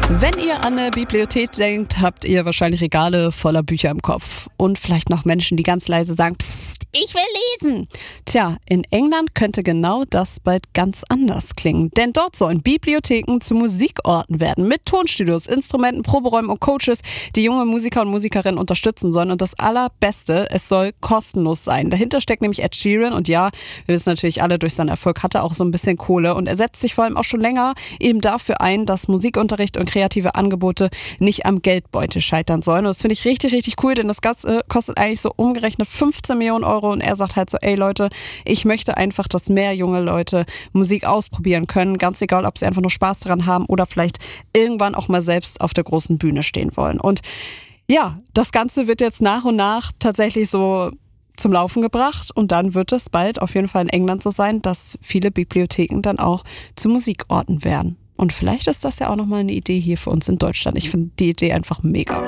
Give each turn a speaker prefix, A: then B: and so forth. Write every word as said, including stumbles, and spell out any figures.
A: Wenn ihr an eine Bibliothek denkt, habt ihr wahrscheinlich Regale voller Bücher im Kopf. Und vielleicht noch Menschen, die ganz leise sagen, Psst, ich will lesen. Tja, in England könnte genau das bald ganz anders klingen. Denn dort sollen Bibliotheken zu Musikorten werden. Mit Tonstudios, Instrumenten, Proberäumen und Coaches, die junge Musiker und Musikerinnen unterstützen sollen. Und das Allerbeste, es soll kostenlos sein. Dahinter steckt nämlich Ed Sheeran. Und ja, wir wissen natürlich alle, durch seinen Erfolg hat er auch so ein bisschen Kohle. Und er setzt sich vor allem auch schon länger eben dafür ein, dass Musikunterricht und kreative Angebote nicht am Geldbeutel scheitern sollen. Und das finde ich richtig, richtig cool, denn das Ganze kostet eigentlich so umgerechnet fünfzehn Millionen Euro und er sagt halt so, ey Leute, ich möchte einfach, dass mehr junge Leute Musik ausprobieren können, ganz egal, ob sie einfach nur Spaß daran haben oder vielleicht irgendwann auch mal selbst auf der großen Bühne stehen wollen. Und ja, das Ganze wird jetzt nach und nach tatsächlich so zum Laufen gebracht und dann wird es bald auf jeden Fall in England so sein, dass viele Bibliotheken dann auch zu Musikorten werden. Und vielleicht ist das ja auch nochmal eine Idee hier für uns in Deutschland. Ich finde die Idee einfach mega.